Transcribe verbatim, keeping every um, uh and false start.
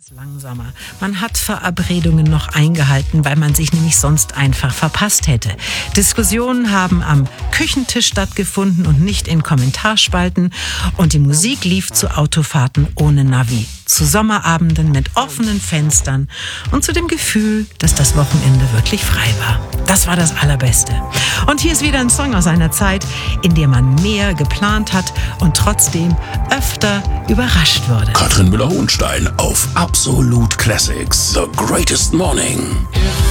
Langsamer. Man hat Verabredungen noch eingehalten, weil man sich nämlich sonst einfach verpasst hätte. Diskussionen haben am Küchentisch stattgefunden und nicht in Kommentarspalten. Und die Musik lief zu Autofahrten ohne Navi, zu Sommerabenden mit offenen Fenstern und zu dem Gefühl, dass das Wochenende wirklich frei war. Das war das Allerbeste. Und hier ist wieder ein Song aus einer Zeit, in der man mehr geplant hat und trotzdem öfter überrascht wurde. Katrin Müller-Hohenstein auf Absolute Classics. The Greatest Morning. If